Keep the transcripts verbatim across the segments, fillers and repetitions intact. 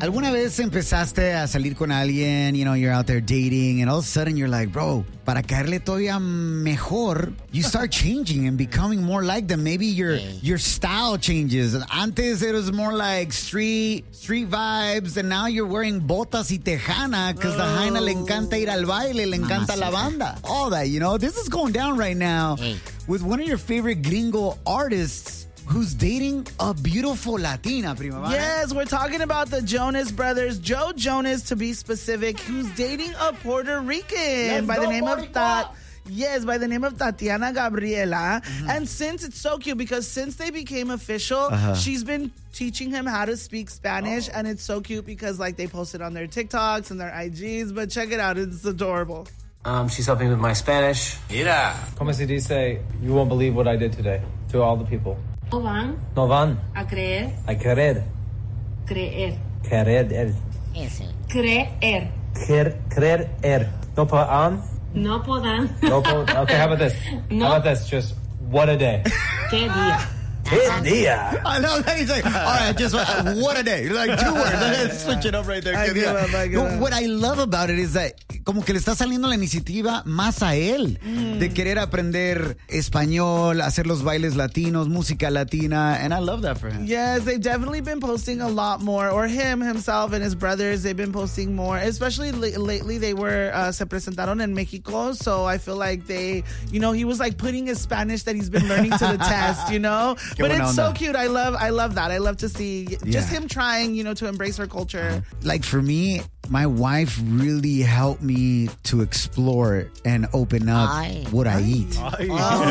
¿Alguna vez empezaste a salir con alguien, you know, you're out there dating, and all of a sudden you're like, bro, para caerle todavía mejor, you start changing and becoming more like them. Maybe your your style changes. Antes it was more like street street vibes, and now you're wearing botas y tejana because the Jaina le encanta ir al baile, le encanta la banda. All that, you know. This is going down right now with one of your favorite gringo artists who's dating a beautiful Latina, prima. Yes, we're talking about the Jonas Brothers. Joe Jonas, to be specific, who's dating a Puerto Rican Let's by go, the name Puerto of Tat. Yes, by the name of Tatiana Gabriela. Mm-hmm. And since it's so cute, because since they became official, uh-huh. she's been teaching him how to speak Spanish. Oh. And it's so cute because, like, they post it on their TikToks and their I Gs. But check it out. It's adorable. Um, she's helping with my Spanish. Mira. Como se dice, you won't believe what I did today to all the people. No van. No van. A creer. A querer. Creer. Querer. Ese. Creer. Quer, creer. Er. No podrán. No podrán. No po- okay, how about this? No. How about this? Just what a day. Qué día. Qué día. I know that he's like, all right, just uh, what a day. Like two words. Let's switch it up right there. I give up, I give no, up. What I love about it is that como que le está saliendo la iniciativa más a él mm. de querer aprender español, hacer los bailes latinos, música latina, and I love that for him. Yes, they've definitely been posting a lot more, or him himself and his brothers, they've been posting more, especially l- lately they were, uh, se presentaron en Mexico, so I feel like they, you know, he was like putting his Spanish that he's been learning to the test, you know? But it's so cute. I love, I love that. I love to see just yeah. him trying, you know, to embrace her culture. Like for me, my wife really helped me to explore and open up Ay. what I eat. Ay.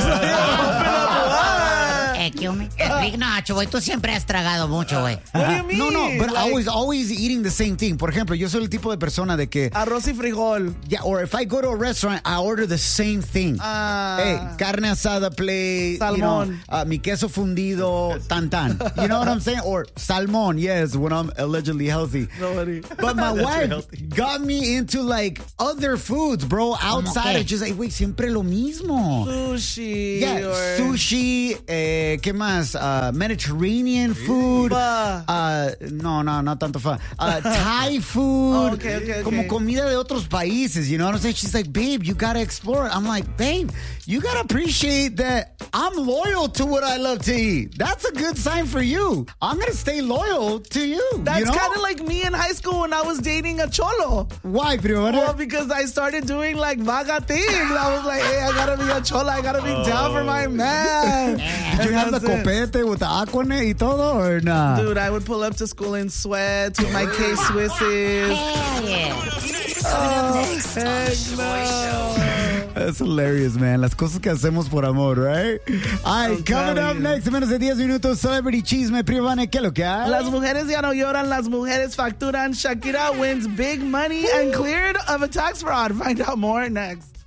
Oh. Eh, ¿qué me explica? No, güey, tú siempre has tragado mucho, güey. What do you mean? No, no, but like, always, always eating the same thing. Por ejemplo, yo soy el tipo de persona de que arroz y frijol. Yeah, or if I go to a restaurant, I order the same thing. Uh, hey, carne asada plate, salmon. You know, uh, mi queso fundido, tan tan. You know what I'm saying? Or salmon, yes, when I'm allegedly healthy. Nobody. But my wife got me into like other foods, bro, outside. It's just like, wait, siempre lo mismo. Sushi. Yeah, or... sushi, eh, ¿qué más? Uh, Mediterranean food. Uh, no, no, no tanto fa. Uh, Thai food. Oh, okay, okay, okay. Como comida de otros países, you know what I'm saying? She's like, babe, you gotta explore it. I'm like, babe, you gotta appreciate that I'm loyal to what I love to eat. That's a good sign for you. I'm gonna stay loyal to you. That's you know? kind of like me in high school when I was dating a cholo. Why, primo? Well, because I started doing like vaga things. I was like, hey, I gotta be a cholo. I gotta be oh. down for my man. Did you have the copete with the aquanet y todo, or not? Dude, I would pull up to school in sweats with my K-Swisses. Hell yeah. Oh, heck no. That's hilarious, man. Las cosas que hacemos por amor, right? All right, coming up you. next, en menos de diez minutos, Celebrity Chisme. Privane, ¿qué es lo que hay? Las mujeres ya no lloran, las mujeres facturan. Shakira wins big money and cleared of a tax fraud. Find out more next.